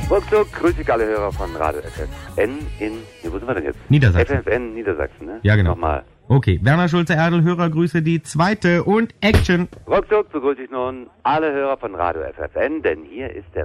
Ruckzuck, grüße ich alle Hörer von Radio FFN wo sind wir denn jetzt? Niedersachsen. FFN Niedersachsen, ne? Ja, genau. Nochmal. Okay, Werner Schulze-Erdl, Hörergrüße, die zweite und Action. Ruckzuck begrüße ich nun alle Hörer von Radio FFN, denn hier ist der